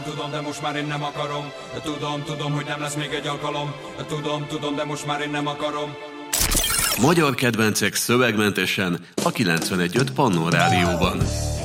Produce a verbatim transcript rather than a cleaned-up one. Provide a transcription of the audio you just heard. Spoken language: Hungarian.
Tudom, de most már én nem akarom. Tudom, tudom, hogy nem lesz még egy alkalom. Tudom, tudom, de most már én nem akarom. Magyar kedvencek szövegmentesen a kilencvenegy öt Pannon Rádióban.